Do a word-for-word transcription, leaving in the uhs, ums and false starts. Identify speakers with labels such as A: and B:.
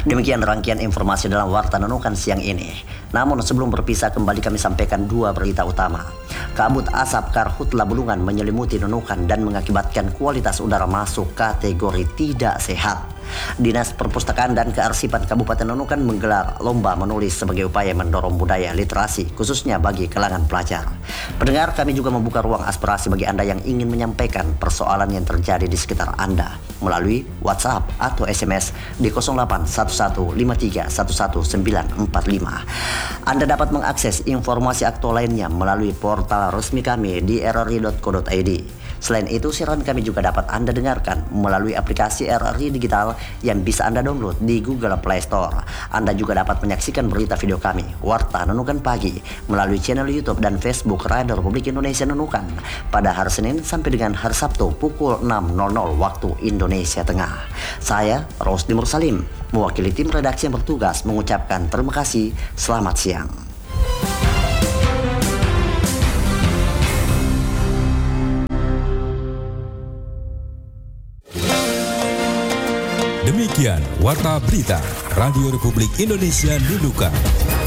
A: Demikian rangkaian informasi dalam Warta Nunukan siang ini. Namun sebelum berpisah kembali kami sampaikan dua berita utama. Kabut asap Karhutla Bulungan menyelimuti Nunukan dan mengakibatkan kualitas udara masuk kategori tidak sehat. Dinas Perpustakaan dan Kearsipan Kabupaten Nunukan menggelar lomba menulis sebagai upaya mendorong budaya literasi khususnya bagi kalangan pelajar. Pendengar, kami juga membuka ruang aspirasi bagi Anda yang ingin menyampaikan persoalan yang terjadi di sekitar Anda melalui WhatsApp atau S M S di nol delapan satu satu lima tiga satu satu sembilan empat lima. Anda dapat mengakses informasi aktual lainnya melalui portal resmi kami di r r i dot co dot i d. Selain itu, siaran kami juga dapat Anda dengarkan melalui aplikasi R R I Digital yang bisa Anda download di Google Play Store. Anda juga dapat menyaksikan berita video kami, Warta Nunukan Pagi, melalui channel YouTube dan Facebook Radio Republik Indonesia Nunukan pada hari Senin sampai dengan hari Sabtu pukul enam nol nol waktu Indonesia Tengah. Saya, Rosdi Mursalim, mewakili tim redaksi yang bertugas mengucapkan terima kasih. Selamat siang.
B: Demikian Warta Berita Radio Republik Indonesia Nunukan.